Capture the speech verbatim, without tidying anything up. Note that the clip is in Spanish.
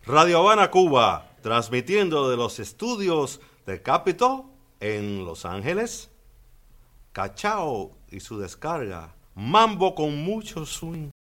Radio Habana, Cuba, transmitiendo de los estudios de Capitol en Los Ángeles. Cachao y su descarga. Mambo con mucho swing.